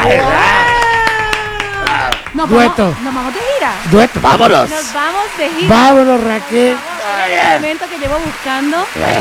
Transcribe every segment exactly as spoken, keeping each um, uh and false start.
Nos Dueto. Vamos, nos vamos de gira. Dueto, vámonos. Nos vamos de gira. Vámonos, Raquel. El elemento que llevo buscando.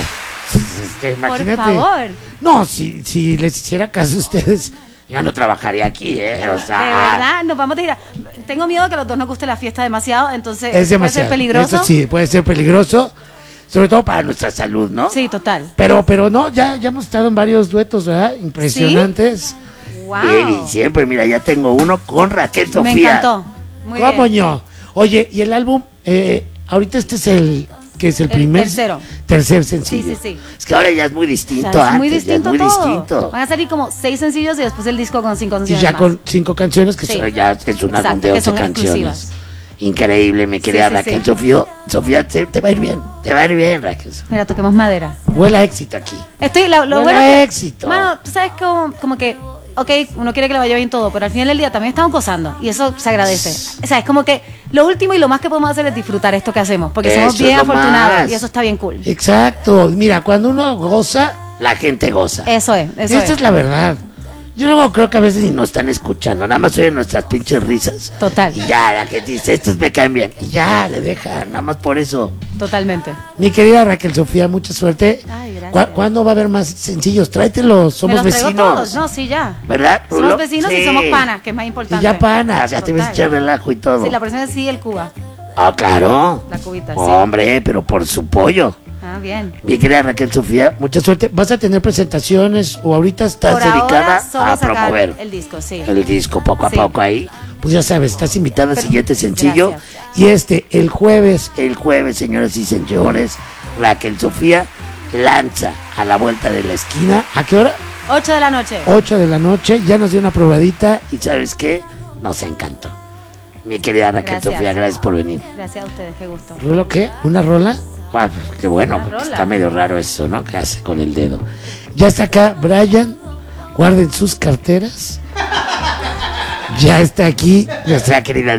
Este, imagínate. Por favor. No, si, si les hiciera caso a ustedes, ya no trabajaría aquí, ¿eh? O sea, De verdad, nos vamos de gira. Tengo miedo que a los dos nos guste la fiesta demasiado, entonces es demasiado. puede ser peligroso. Eso sí, puede ser peligroso, sobre todo para nuestra salud, ¿no? Sí, total. Pero, pero no, ya, ya hemos estado en varios duetos, ¿verdad? Impresionantes. Wow. Bien, y siempre, mira, ya tengo uno con Raquel Sofía. Me encantó. Muy ¿Cómo bien. no? Oye, y el álbum, eh, ahorita este es el, que es el, El primer. tercero. Tercer sencillo. Sí, sí, sí. Es que ahora ya es muy O distinto. sea, es antes, muy ya distinto es muy todo. distinto. Van a salir como seis sencillos y después el disco con cinco Y canciones ya más. con cinco canciones que Sí. son. Pero ya es un álbum Exacto, de que once son canciones. exclusivas. Increíble, mi querida sí, Raquel sí. Sofía. Sofía, te, te va a ir bien. Te va a ir bien, Raquel Sofía. Mira, toquemos madera. Huele a éxito aquí. Estoy, lo, lo Huele bueno a que- éxito. Mano, tú sabes como, como que, ok, uno quiere que le vaya bien todo, pero al final del día también estamos gozando y eso se agradece. O sea, es como que lo último y lo más que podemos hacer es disfrutar esto que hacemos, porque Eso somos es bien lo afortunados más. y eso está bien cool. Exacto. Mira, cuando uno goza, La gente goza. Eso es, eso esta es. es la verdad. Yo luego creo que a veces ni nos están escuchando, nada más oyen nuestras pinches risas. Total. Y ya, la gente dice, estos me caen bien. Y ya, le dejan, nada más por eso. Totalmente. Mi querida Raquel Sofía, mucha suerte. Ay, gracias. ¿Cu- ¿Cuándo va a haber más sencillos? Tráetelos, somos Me los traigo vecinos. todos, no, sí, ya. ¿Verdad, Rulo? Somos vecinos y Sí. somos panas, que es más Y importante. ya panas. Ya te ves Total. echar relajo y todo. Sí, la próxima vez sí el Cuba, Ah, claro. la cubita, sí. Hombre, pero por su pollo. Ah, bien. Mi querida Raquel Sofía, Mucha suerte. ¿Vas a tener presentaciones o ahorita estás Por dedicada ahora solo a sacar promover el disco, sí. el disco poco a Sí. poco ahí. Pues ya sabes, estás invitada al Pero- siguiente sencillo. Gracias. Y este, el jueves, El jueves, señoras y señores, Raquel Sofía lanza a la vuelta de la esquina. ¿a qué hora? ocho de la noche. ocho de la noche. Ya nos dio una probadita. ¿Y sabes qué? Nos encantó. Mi querida Raquel Gracias. Sofía, gracias por venir. Gracias a ustedes, qué gusto. ¿Rulo qué? ¿Una rola? Ah, qué bueno, Una porque rola. está medio raro eso, ¿no? ¿Qué hace con el dedo? Ya está acá Brian. Guarden sus carteras. Ya está aquí Nuestra querida